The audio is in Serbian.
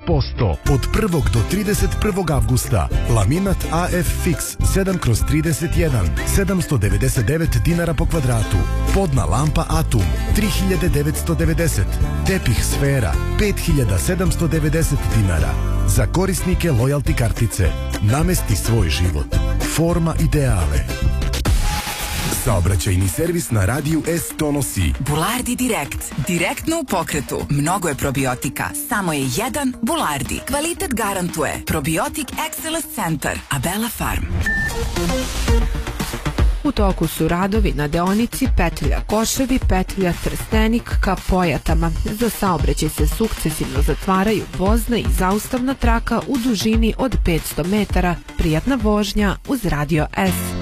od 1. do 31. avgusta. Laminat AF Fix 7/31, 799 dinara po kvadratu. Podna lampa Atum 3990. Tepih Sfera 5790 dinara. Za korisnike lojalti kartice. Namesti svoj život. Forma Ideale. Saobraćajni servis na radiju S donosi Bulardi Direkt. Direktno u pokretu. Mnogo je probiotika. Samo je jedan Bulardi. Kvalitet garantuje. Probiotik Excellence Center. Abela Farm. U toku su radovi na deonici Petlja Koševi, Petlja Trstenik ka Pojatama. Za saobraćaj se sukcesivno zatvaraju vozna i zaustavna traka u dužini od 500 metara. Prijatna vožnja uz Radio S.